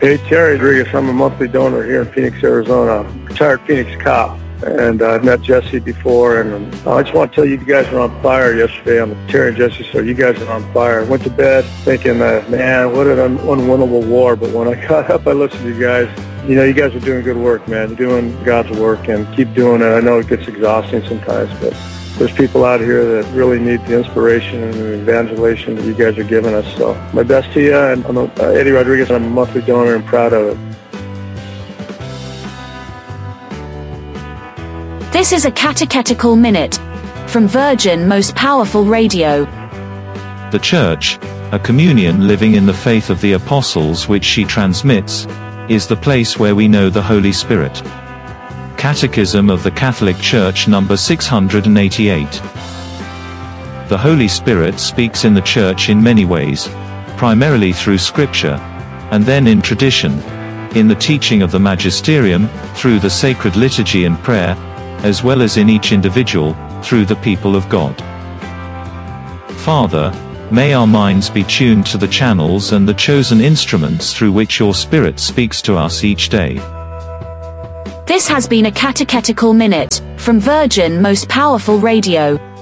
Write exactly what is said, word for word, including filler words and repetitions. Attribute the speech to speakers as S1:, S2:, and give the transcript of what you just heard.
S1: Hey, Terry Rodriguez. I'm a monthly donor here in Phoenix, Arizona. Retired Phoenix cop. And uh, I've met Jesse before, and uh, I just want to tell you, you guys were on fire yesterday on the Terry and Jesse show. You guys are on fire. Went to bed thinking, uh, man, what an un- unwinnable war. But when I got up, I listened to you guys. You know, you guys are doing good work, man. You're doing God's work, and keep doing it. I know it gets exhausting sometimes, but there's people out here that really need the inspiration and the evangelization that you guys are giving us. So my best to you, and I'm a, uh, Eddie Rodriguez. I'm a monthly donor and proud of it.
S2: This is a catechetical minute from Virgin Most Powerful Radio.
S3: The Church, a communion living in the faith of the apostles which she transmits, is the place where we know the Holy Spirit. Catechism of the Catholic Church number six hundred eighty-eight. The Holy Spirit speaks in the Church in many ways, primarily through Scripture, and then in tradition, in the teaching of the Magisterium, through the sacred liturgy and prayer, as well as in each individual, through the people of God. Father, may our minds be tuned to the channels and the chosen instruments through which your Spirit speaks to us each day.
S2: This has been a catechetical minute from Virgin Most Powerful Radio.